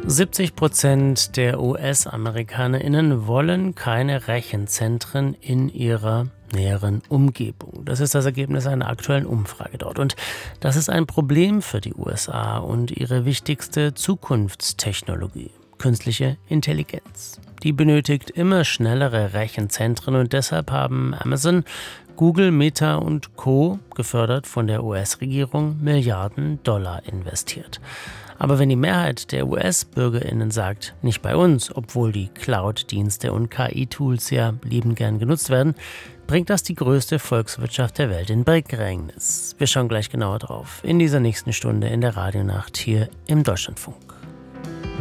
70% der US-AmerikanerInnen wollen keine Rechenzentren in ihrer näheren Umgebung. Das ist das Ergebnis einer aktuellen Umfrage dort. Und das ist ein Problem für die USA und ihre wichtigste Zukunftstechnologie, künstliche Intelligenz. Die benötigt immer schnellere Rechenzentren und deshalb haben Amazon, Google, Meta und Co., gefördert von der US-Regierung, Milliarden Dollar investiert. Aber wenn die Mehrheit der US-BürgerInnen sagt, nicht bei uns, obwohl die Cloud-Dienste und KI-Tools ja liebend gern genutzt werden, bringt das die größte Volkswirtschaft der Welt in Bedrängnis. Wir schauen gleich genauer drauf in dieser nächsten Stunde in der Radionacht hier im Deutschlandfunk.